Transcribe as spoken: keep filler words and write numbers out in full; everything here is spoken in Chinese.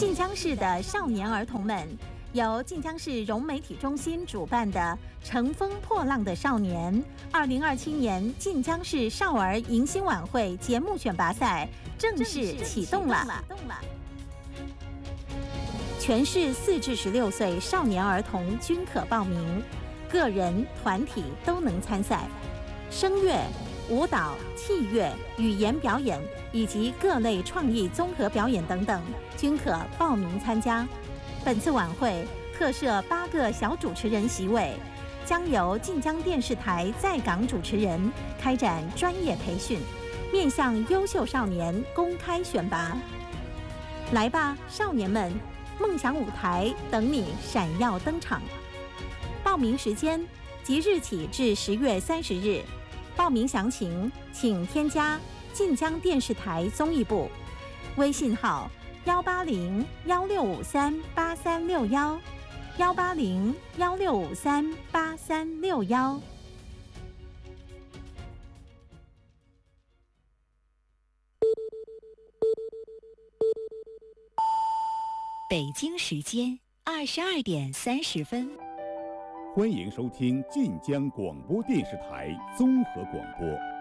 晋江市的少年儿童们，由晋江市融媒体中心主办的“乘风破浪的少年”二零二七年晋江市少儿迎新晚会节目选拔赛正式启动了。全市四至十六岁少年儿童均可报名，个人、团体都能参赛。声乐、舞蹈、器乐、语言表演以及各类创意综合表演等等，均可报名参加。本次晚会特设八个小主持人席位，将由晋江电视台在港主持人开展专业培训，面向优秀少年公开选拔。来吧，少年们，梦想舞台等你闪耀登场。报名时间即日起至十月三十日。报名详情请添加晋江电视台综艺部微信号幺八零幺六五三八三六幺幺八零幺六五三八三六幺。 北京时间二十二点三十分。 欢迎收听晋江广播电视台综合广播。